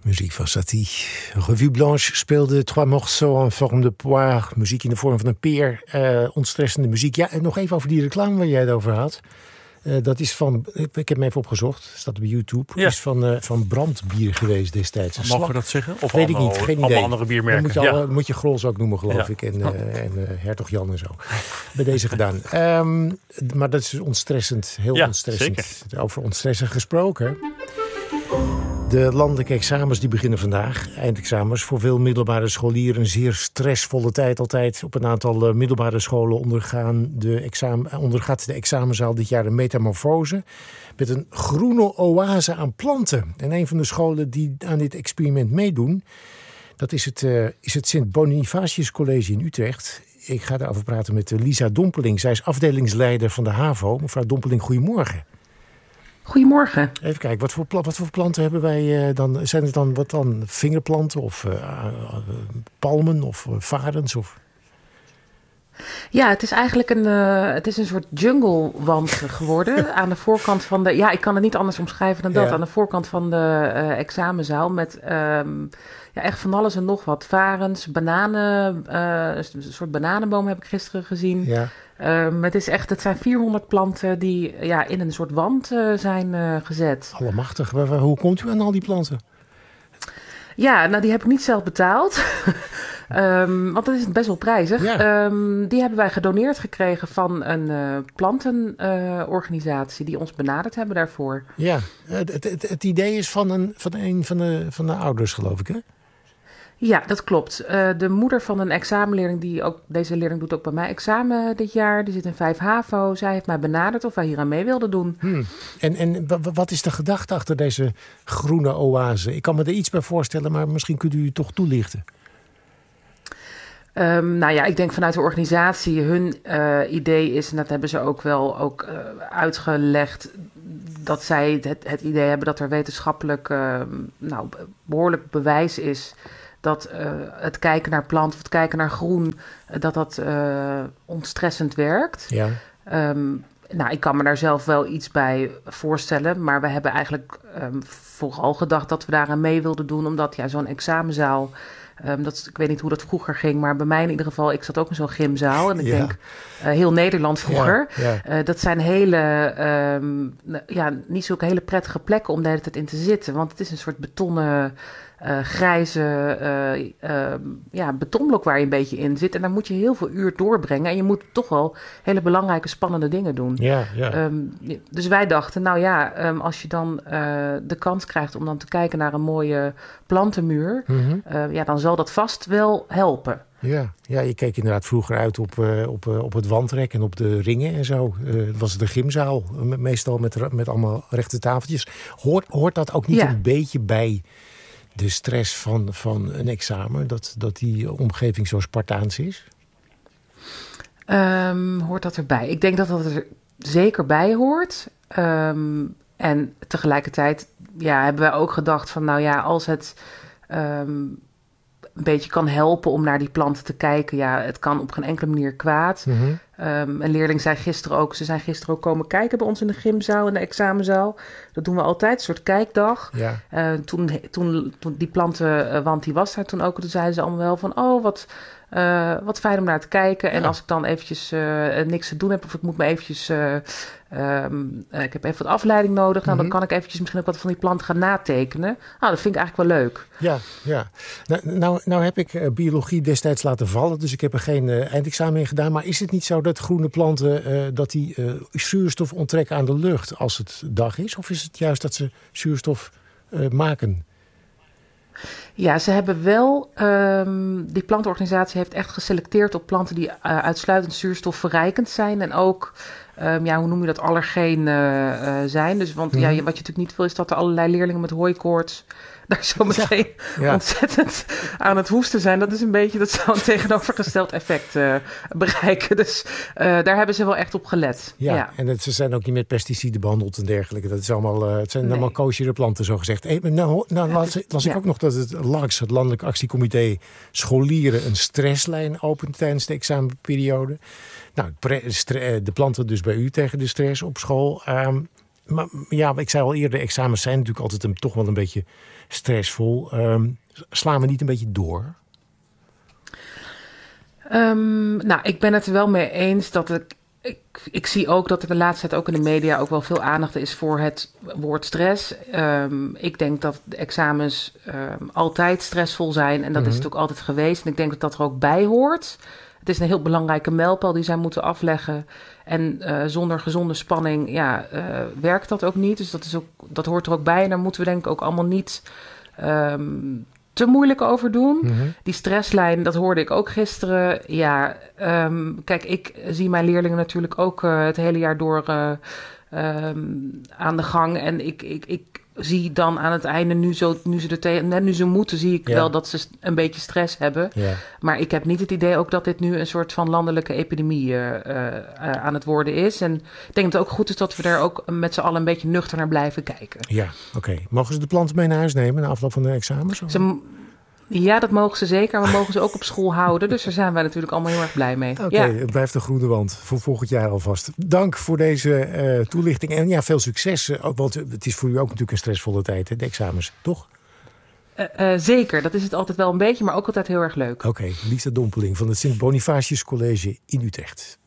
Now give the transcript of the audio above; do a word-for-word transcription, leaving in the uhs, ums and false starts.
Muziek van Satie. Revue Blanche speelde Trois morceaux en forme de poire. Muziek in de vorm van een peer. Uh, ontstressende muziek. Ja, en nog even over die reclame waar jij het over had. Uh, dat is van, ik heb hem even opgezocht, staat op YouTube. Ja. Is van, uh, van Brandbier geweest destijds. Mag we dat zeggen? Of weet allemaal, ik niet, geen allemaal idee. andere biermerken. Dan moet je, ja. al, moet je Grols ook noemen, geloof ja. ik. En, uh, en uh, Hertog Jan en zo. Bij deze gedaan. Um, maar dat is dus ontstressend. Heel ja, ontstressend. Zeker. Over ontstressen gesproken. De landelijke examens die beginnen vandaag. Eindexamens voor veel middelbare scholieren. Een zeer stressvolle tijd altijd. Op een aantal uh, middelbare scholen ondergaan de examen, ondergaat de examenzaal dit jaar een metamorfose. Met een groene oase aan planten. En een van de scholen die aan dit experiment meedoen, dat is het, uh, is het Sint-Bonifatius College in Utrecht. Ik ga daarover praten met Lisa Dompeling. Zij is afdelingsleider van de HAVO. Mevrouw Dompeling, goedemorgen. Goedemorgen. Even kijken, wat voor, wat voor planten hebben wij uh, dan? Zijn het dan wat dan? Vingerplanten of uh, uh, palmen of uh, varens? Of... Ja, het is eigenlijk een, uh, het is een soort junglewand geworden. Aan de voorkant van de... Ja, ik kan het niet anders omschrijven dan dat. Ja. Aan de voorkant van de uh, examenzaal met um, ja, echt van alles en nog wat. Varens, bananen, uh, een soort bananenboom heb ik gisteren gezien. Ja. Um, het, is echt, het zijn vierhonderd planten die ja, in een soort wand uh, zijn uh, gezet. Allemachtig. Hoe komt u aan al die planten? Ja, nou die heb ik niet zelf betaald. um, want dat is best wel prijzig. Ja. Um, die hebben wij gedoneerd gekregen van een uh, plantenorganisatie uh, die ons benaderd hebben daarvoor. Ja, het, het, het idee is van een van, een van, de, van de ouders, geloof ik, hè? Ja, dat klopt. Uh, de moeder van een examenleerling, die ook, deze leerling doet ook bij mij examen dit jaar. Die zit in vijf HAVO. Zij heeft mij benaderd of wij hier aan mee wilden doen. Hmm. En, en wat is de gedachte achter deze groene oase? Ik kan me er iets bij voorstellen, maar misschien kunt u het toch toelichten. Um, nou ja, ik denk vanuit de organisatie, hun uh, idee is, en dat hebben ze ook wel ook, uh, uitgelegd, dat zij het, het idee hebben dat er wetenschappelijk uh, nou, behoorlijk bewijs is dat uh, het kijken naar planten of het kijken naar groen, uh, dat dat uh, ontstressend werkt. Ja. Um, nou, ik kan me daar zelf wel iets bij voorstellen, maar we hebben eigenlijk um, vooral gedacht dat we daaraan mee wilden doen, omdat ja, zo'n examenzaal, um, dat, ik weet niet hoe dat vroeger ging, maar bij mij in ieder geval, ik zat ook in zo'n gymzaal en ik ja. denk uh, heel Nederland vroeger. Ja, ja. Uh, dat zijn hele, um, ja, niet zulke hele prettige plekken om de hele tijd in te zitten, want het is een soort betonnen, Uh, grijze uh, uh, ja, betonblok waar je een beetje in zit. En daar moet je heel veel uur doorbrengen. En je moet toch wel hele belangrijke, spannende dingen doen. Ja, ja. Um, dus wij dachten, nou ja, um, als je dan uh, de kans krijgt om dan te kijken naar een mooie plantenmuur, mm-hmm. uh, ja, dan zal dat vast wel helpen. Ja, ja, je keek inderdaad vroeger uit op, uh, op, uh, op het wandrek en op de ringen en zo. Uh, dat was de gymzaal, meestal met, met allemaal rechte tafeltjes. Hoort, hoort dat ook niet ja. een beetje bij de stress van, van een examen, dat, dat die omgeving zo Spartaans is? Um, hoort dat erbij? Ik denk dat dat er zeker bij hoort. Um, en tegelijkertijd ja, hebben wij ook gedacht van, nou ja, als het um, een beetje kan helpen om naar die planten te kijken, ja, het kan op geen enkele manier kwaad. Mm-hmm. Um, een leerling zei gisteren ook, ze zijn gisteren ook komen kijken bij ons in de gymzaal, in de examenzaal. Dat doen we altijd, een soort kijkdag. Ja. Uh, toen, toen, toen die plantenwand die was daar toen ook, toen zeiden ze allemaal wel van, oh, wat, uh, wat fijn om naar te kijken. En ja. als ik dan eventjes uh, niks te doen heb, of ik moet me eventjes, uh, um, uh, ik heb even wat afleiding nodig, nou, mm-hmm. dan kan ik eventjes misschien ook wat van die planten gaan natekenen. Nou, dat vind ik eigenlijk wel leuk. Ja, ja. Nou, nou, nou heb ik uh, biologie destijds laten vallen, dus ik heb er geen uh, eindexamen in gedaan. Maar is het niet zo dat groene planten uh, dat die uh, zuurstof onttrekken aan de lucht als het dag is? Of is het juist dat ze zuurstof uh, maken? Ja, ze hebben wel, um, die plantenorganisatie heeft echt geselecteerd op planten die uh, uitsluitend zuurstofverrijkend zijn. En ook, um, ja, hoe noem je dat, allergeen uh, uh, zijn. Dus, want mm-hmm. ja, wat je natuurlijk niet wil is dat er allerlei leerlingen met hooikoorts daar zo meteen ja, ja. ontzettend aan het hoesten zijn. Dat is een beetje, dat zou een tegenovergesteld effect uh, bereiken. Dus uh, daar hebben ze wel echt op gelet. Ja, ja. en het, ze zijn ook niet met pesticiden behandeld en dergelijke. Dat is allemaal, uh, het zijn nee. allemaal koosjere planten, zo gezegd. Hey, nou, nou las, las ik ja. ook nog dat het L A X, het Landelijk Actiecomité Scholieren, een stresslijn opent tijdens de examenperiode. Nou, de planten dus bij u tegen de stress op school. Um, Maar ja, ik zei al eerder, examens zijn natuurlijk altijd een, toch wel een beetje stressvol. Um, slaan we niet een beetje door? Um, nou, ik ben het er wel mee eens dat ik, ik... Ik zie ook dat er de laatste tijd ook in de media ook wel veel aandacht is voor het woord stress. Um, ik denk dat de examens um, altijd stressvol zijn. En dat mm-hmm. is het ook altijd geweest. En ik denk dat dat er ook bij hoort. Het is een heel belangrijke mijlpaal die zij moeten afleggen. En uh, zonder gezonde spanning ja, uh, werkt dat ook niet. Dus dat, is ook, dat hoort er ook bij. En daar moeten we denk ik ook allemaal niet um, te moeilijk over doen. Mm-hmm. Die stresslijn, dat hoorde ik ook gisteren. Ja, um, kijk, ik zie mijn leerlingen natuurlijk ook uh, het hele jaar door uh, um, aan de gang. En ik, ik, ik zie dan aan het einde, nu, zo, nu, ze, er tegen, net nu ze moeten, zie ik ja. wel dat ze een beetje stress hebben. Ja. Maar ik heb niet het idee ook dat dit nu een soort van landelijke epidemie uh, uh, aan het worden is. En ik denk dat het ook goed is dat we daar ook met z'n allen een beetje nuchter naar blijven kijken. Ja, oké. Okay. Mogen ze de planten mee naar huis nemen na afloop van de examens? Ze, ja, dat mogen ze zeker. We mogen ze ook op school houden. Dus daar zijn wij natuurlijk allemaal heel erg blij mee. Oké, okay, ja. Het blijft een groene wand voor volgend jaar alvast. Dank voor deze uh, toelichting. En ja, veel succes. Uh, want het is voor u ook natuurlijk een stressvolle tijd, hè, de examens, toch? Uh, uh, zeker, dat is het altijd wel een beetje, maar ook altijd heel erg leuk. Oké, okay, Lisa Dompeling van het Sint Bonifatius College in Utrecht.